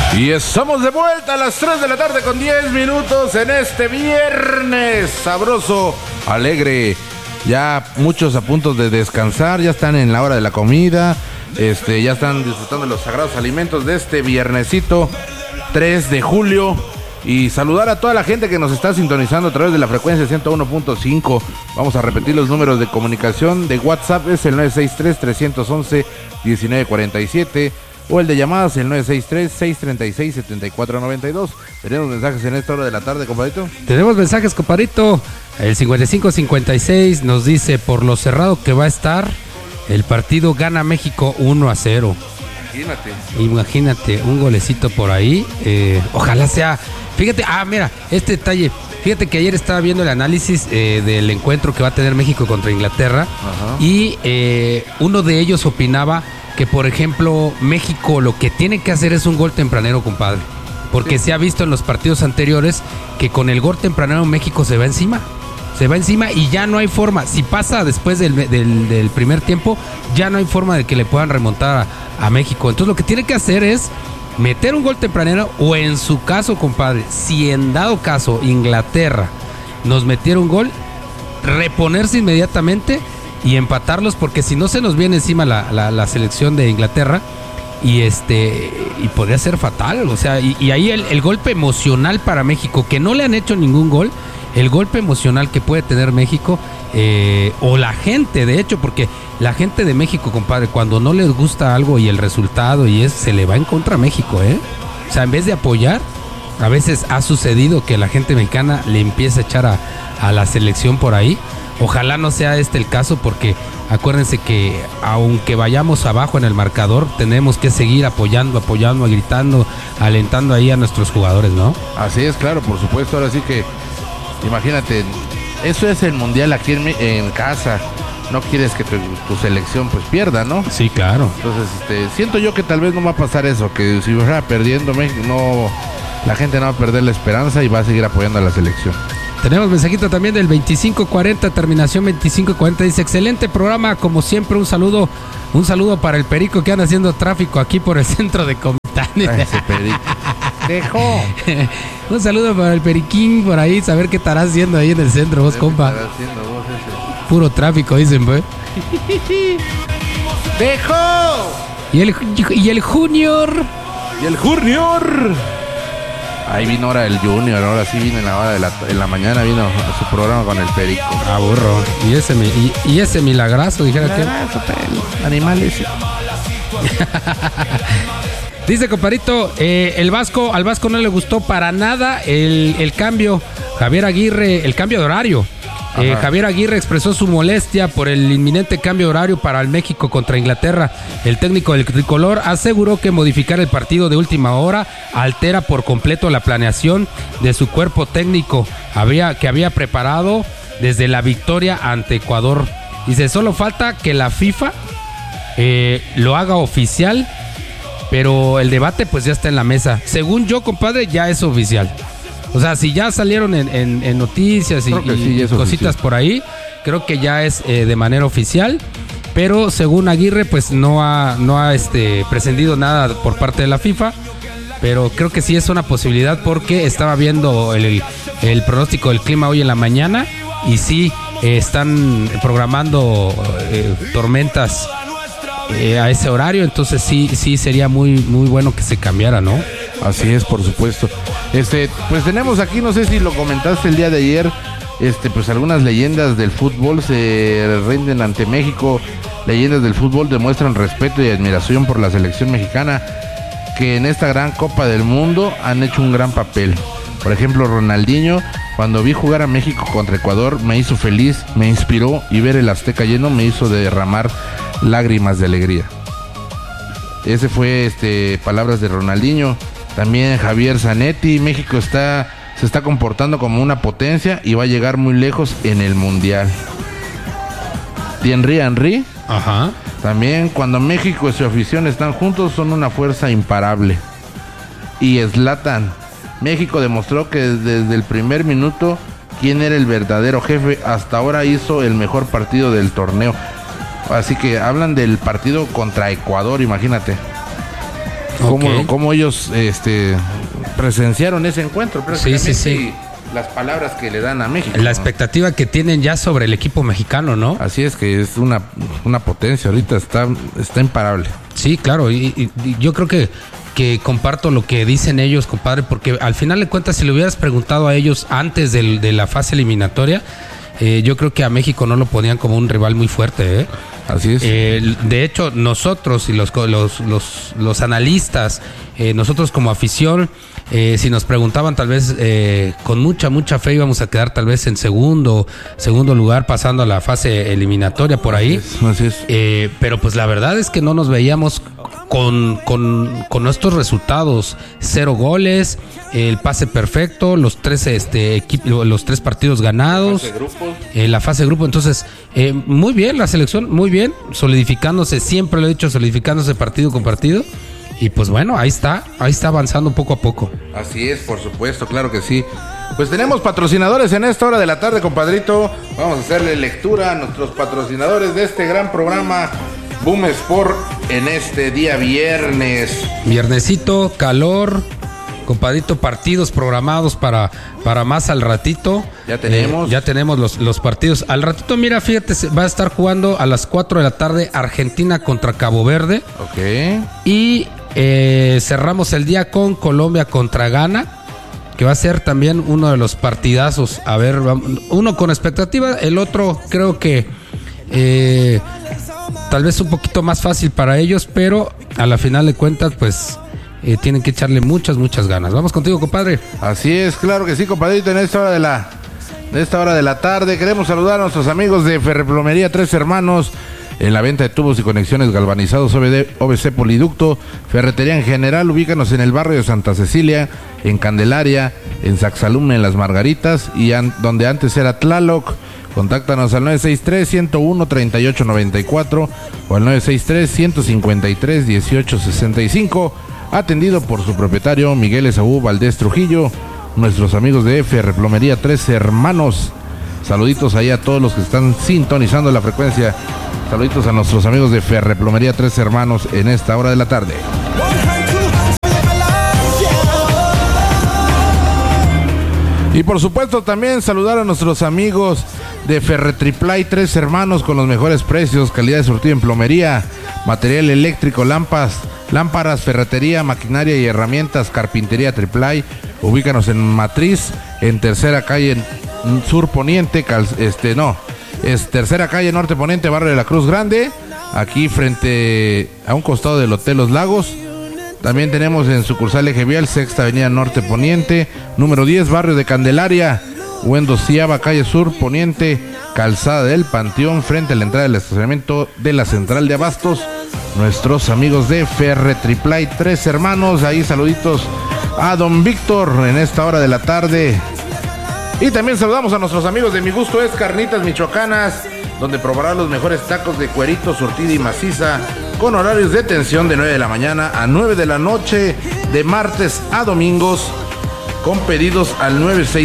Y estamos de vuelta a las 3 de la tarde con 10 minutos en este viernes sabroso, alegre. Ya muchos a punto de descansar, ya están en la hora de la comida, ya están disfrutando de los sagrados alimentos de este viernesito 3 de julio. Y saludar a toda la gente que nos está sintonizando a través de la frecuencia 101.5. Vamos a repetir los números de comunicación de WhatsApp, es el 963-311-1947. O el de llamadas, el 963-636-7492. ¿Tenemos mensajes en esta hora de la tarde, compadrito? Tenemos mensajes, compadrito. El 5556 nos dice, por lo cerrado que va a estar, el partido gana México 1-0. Imagínate, un golecito por ahí. Ojalá sea... Fíjate, mira, este detalle. Fíjate que ayer estaba viendo el análisis del encuentro que va a tener México contra Inglaterra. Ajá. Y uno de ellos opinaba que, por ejemplo, México lo que tiene que hacer es un gol tempranero, compadre. Porque sí se ha visto en los partidos anteriores que con el gol tempranero México se va encima. Se va encima y ya no hay forma. Si pasa después del primer tiempo, ya no hay forma de que le puedan remontar a México. Entonces lo que tiene que hacer es meter un gol tempranero, o en su caso, compadre, si en dado caso Inglaterra nos metiera un gol, reponerse inmediatamente y empatarlos, porque si no se nos viene encima la selección de Inglaterra y podría ser fatal. O sea, y ahí el golpe emocional para México, que no le han hecho ningún gol, el golpe emocional que puede tener México, o la gente, de hecho, porque la gente de México, compadre, cuando no les gusta algo y el resultado se le va en contra a México, O sea, en vez de apoyar, a veces ha sucedido que la gente mexicana le empieza a echar a la selección por ahí. Ojalá no sea el caso, porque acuérdense que aunque vayamos abajo en el marcador, tenemos que seguir apoyando, gritando, alentando ahí a nuestros jugadores, ¿no? Así es, claro, por supuesto. Ahora sí que, imagínate, eso es el mundial aquí en casa. No quieres que tu selección pues pierda, ¿no? Sí, claro. Entonces, siento yo que tal vez no va a pasar eso, que si fuera perdiendo México, la gente no va a perder la esperanza y va a seguir apoyando a la selección. Tenemos mensajito también del 2540, terminación 2540, dice, excelente programa, como siempre, un saludo para el Perico que anda haciendo tráfico aquí por el centro de Comitán. Ese Perico. Dejó. Un saludo para el Periquín por ahí, saber qué estará haendo ahí en el centro, vos, compa. ¿Qué estará haciendo vos ese? Puro tráfico, dicen, pues. ¡Dejó! Y el Junior. Y el Junior. Ahí vino ahora el Junior, ahora sí vino en la hora en la mañana, vino a su programa con el Perico. Burro. Y ese milagrazo, dijera que. Animales. Dice, compadrito, al Vasco no le gustó para nada el cambio. Javier Aguirre, el cambio de horario. Javier Aguirre expresó su molestia por el inminente cambio de horario para el México contra Inglaterra. El técnico del tricolor aseguró que modificar el partido de última hora altera por completo la planeación de su cuerpo técnico que había preparado desde la victoria ante Ecuador. Dice, solo falta que la FIFA lo haga oficial, pero el debate pues ya está en la mesa. Según yo, compadre, ya es oficial. O sea, si ya salieron en noticias y cositas oficial por ahí, creo que ya es de manera oficial. Pero según Aguirre, pues no ha prescindido nada por parte de la FIFA. Pero creo que sí es una posibilidad, porque estaba viendo el pronóstico del clima hoy en la mañana y sí están programando tormentas a ese horario. Entonces sí sería muy, muy bueno que se cambiara, ¿no? Así es, por supuesto. Pues tenemos aquí, no sé si lo comentaste el día de ayer, pues algunas leyendas del fútbol se rinden ante México. Leyendas del fútbol demuestran respeto y admiración por la selección mexicana, que en esta gran Copa del Mundo han hecho un gran papel. Por ejemplo, Ronaldinho, cuando vi jugar a México contra Ecuador, me hizo feliz, me inspiró, y ver el Azteca lleno me hizo derramar lágrimas de alegría. Ese fue palabras de Ronaldinho. También Javier Zanetti, México se está comportando como una potencia y va a llegar muy lejos en el mundial. Thierry Henry, ajá, también, cuando México y su afición están juntos son una fuerza imparable. Y Zlatan, México demostró que desde el primer minuto quién era el verdadero jefe. Hasta ahora hizo el mejor partido del torneo. Así que hablan del partido contra Ecuador, imagínate. cómo ellos presenciaron ese encuentro. Sí. Las palabras que le dan a México. La expectativa que tienen ya sobre el equipo mexicano, ¿no? Así es, que es una potencia, ahorita está imparable. Sí, claro, y yo creo que comparto lo que dicen ellos, compadre, porque al final de cuentas, si le hubieras preguntado a ellos antes de la fase eliminatoria, yo creo que a México no lo ponían como un rival muy fuerte, ¿eh? Así es. De hecho, nosotros y los analistas, nosotros como afición, si nos preguntaban tal vez con mucha fe íbamos a quedar tal vez en segundo lugar pasando a la fase eliminatoria por ahí. Así es. Pero pues la verdad es que no nos veíamos con estos resultados. 0 goles, el pase perfecto, los tres partidos ganados, la fase de grupo. Entonces, muy bien la selección, muy bien, solidificándose, siempre lo he dicho, solidificándose partido con partido. Y pues bueno, ahí está avanzando poco a poco. Así es, por supuesto, claro que sí. Pues tenemos patrocinadores en esta hora de la tarde, compadrito. Vamos a hacerle lectura a nuestros patrocinadores de este gran programa Boom Sport en este día viernes. Viernesito, calor, compadrito, partidos programados para más al ratito. Ya tenemos. Ya tenemos los partidos. Al ratito, mira, fíjate, va a estar jugando a las 4 de la tarde Argentina contra Cabo Verde. Ok. Y cerramos el día con Colombia contra Ghana, que va a ser también uno de los partidazos. A ver, uno con expectativa, el otro creo que tal vez un poquito más fácil para ellos, pero a la final de cuentas, pues tienen que echarle muchas ganas. Vamos contigo, compadre. Así es, claro que sí, compadrito. En esta hora de la tarde queremos saludar a nuestros amigos de Ferreplomería Tres Hermanos. En la venta de tubos y conexiones galvanizados OBC Poliducto, ferretería en general, ubícanos en el barrio de Santa Cecilia, en Candelaria, en Saxalum, en Las Margaritas, y donde antes era Tlaloc. Contáctanos al 963-101-3894 o al 963-153-1865, atendido por su propietario Miguel Esaú Valdés Trujillo. Nuestros amigos de Ferreplomería Tres Hermanos, saluditos ahí a todos los que están sintonizando la frecuencia. Saluditos a nuestros amigos de Ferreplomería Tres Hermanos en esta hora de la tarde. Y por supuesto también saludar a nuestros amigos de Ferretriplay Tres Hermanos con los mejores precios, calidad de surtido en plomería, material eléctrico, lámparas, ferretería, maquinaria y herramientas, carpintería Triplay. Ubícanos en Matriz, en Tercera Calle Sur Poniente, Tercera Calle Norte Poniente, barrio de la Cruz Grande, aquí frente a un costado del Hotel Los Lagos. También tenemos en sucursal Eje Vial, Sexta Avenida Norte Poniente, número 10, barrio de Candelaria, o en Doceava Calle Sur Poniente, calzada del Panteón, frente a la entrada del estacionamiento de la Central de Abastos. Nuestros amigos de Ferretriplay Tres Hermanos, ahí saluditos a don Víctor en esta hora de la tarde. Y también saludamos a nuestros amigos de Mi Gusto es Carnitas Michoacanas, donde probará los mejores tacos de cuerito, surtida y maciza, con horarios de atención de 9 de la mañana a 9 de la noche, de martes a domingos, con pedidos al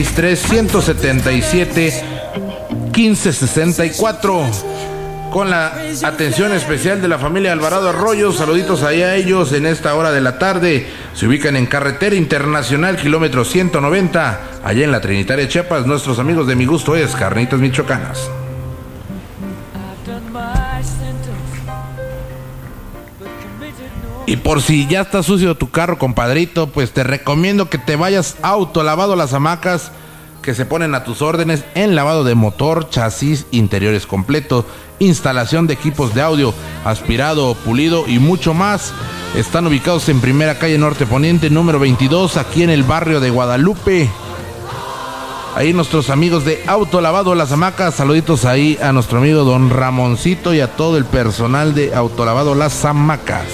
963-177-1564. Con la atención especial de la familia Alvarado Arroyo, saluditos ahí a ellos en esta hora de la tarde. Se ubican en Carretera Internacional, kilómetro 190, allá en la Trinitaria Chiapas. Nuestros amigos de Mi Gusto es Carnitas Michoacanas. Y por si ya está sucio tu carro, compadrito, pues te recomiendo que te vayas a Autolavado Las Hamacas, que se ponen a tus órdenes en lavado de motor, chasis, interiores completos, instalación de equipos de audio, aspirado, pulido y mucho más. Están ubicados en Primera Calle Norte Poniente, número 22, aquí en el barrio de Guadalupe. Ahí nuestros amigos de Autolavado Las Hamacas, saluditos ahí a nuestro amigo don Ramoncito y a todo el personal de Autolavado Las Hamacas.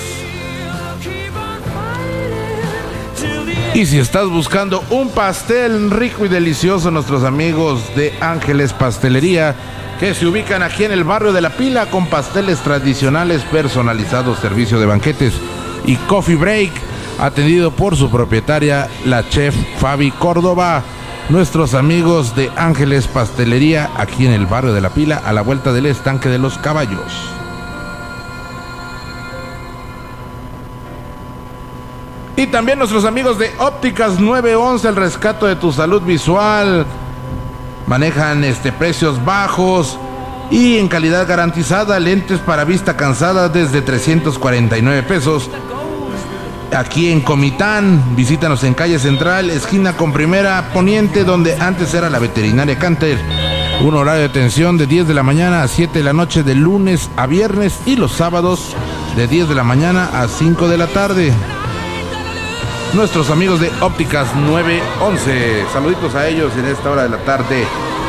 Y si estás buscando un pastel rico y delicioso, nuestros amigos de Ángeles Pastelería, que se ubican aquí en el barrio de La Pila, con pasteles tradicionales personalizados, servicio de banquetes y coffee break, atendido por su propietaria, la chef Fabi Córdoba. Nuestros amigos de Ángeles Pastelería, aquí en el barrio de La Pila, a la vuelta del estanque de los caballos. Y también nuestros amigos de Ópticas 911, el rescate de tu salud visual. Manejan precios bajos y en calidad garantizada. Lentes para vista cansada desde 349 pesos. Aquí en Comitán, visítanos en calle Central, esquina con Primera Poniente, donde antes era la veterinaria Canter. Un horario de atención de 10 de la mañana a 7 de la noche, de lunes a viernes, y los sábados de 10 de la mañana a 5 de la tarde. Nuestros amigos de Ópticas 911, saluditos a ellos en esta hora de la tarde.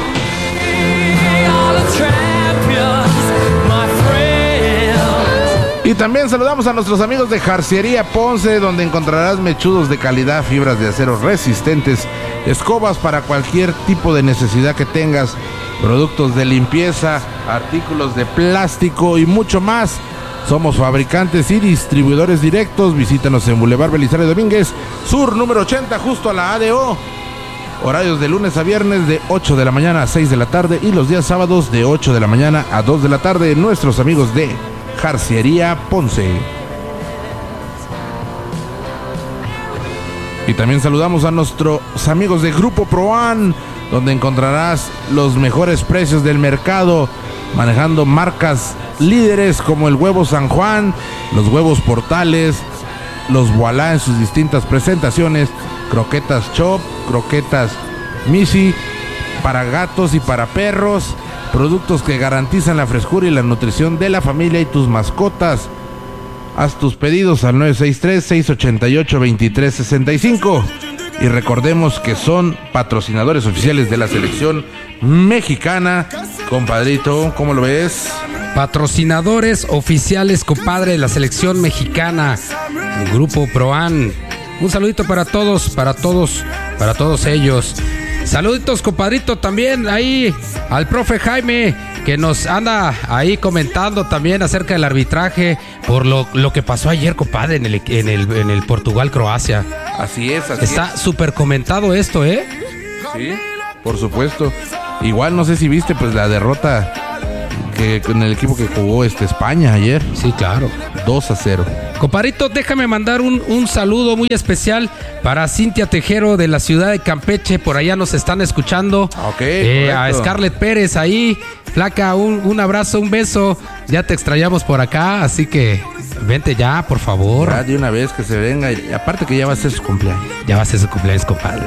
Y también saludamos a nuestros amigos de Jarciería Ponce, donde encontrarás mechudos de calidad, fibras de acero resistentes, escobas para cualquier tipo de necesidad que tengas, productos de limpieza, artículos de plástico y mucho más. Somos fabricantes y distribuidores directos. Visítanos en Boulevard Belisario Domínguez, Sur número 80, justo a la ADO. Horarios de lunes a viernes de 8 de la mañana a 6 de la tarde y los días sábados de 8 de la mañana a 2 de la tarde. Nuestros amigos de Jarciería Ponce. Y también saludamos a nuestros amigos de Grupo Proan, donde encontrarás los mejores precios del mercado, manejando marcas líderes como el huevo San Juan, los huevos Portales, los Voilà en sus distintas presentaciones, croquetas Chop, croquetas Missy, para gatos y para perros, productos que garantizan la frescura y la nutrición de la familia y tus mascotas. Haz tus pedidos al 963-688-2365 y recordemos que son patrocinadores oficiales de la selección mexicana. Compadrito, ¿cómo lo ves? Patrocinadores oficiales, compadre, de la selección mexicana, Grupo Proan. Un saludito para todos ellos. Saluditos, compadrito, también ahí al profe Jaime, que nos anda ahí comentando también acerca del arbitraje por lo que pasó ayer, compadre, en el Portugal-Croacia. Así es. Está súper comentado esto, ¿eh? Sí, por supuesto. Igual no sé si viste pues la derrota que con el equipo que jugó España ayer. Sí, claro. 2-0. Compadrito, déjame mandar un saludo muy especial para Cintia Tejero de la ciudad de Campeche. Por allá nos están escuchando. Ok, a Scarlett Pérez ahí. Flaca, un abrazo, un beso. Ya te extrañamos por acá, así que vente ya, por favor. Ya de una vez que se venga. Y aparte que ya va a ser su cumpleaños. Ya va a ser su cumpleaños, compadre.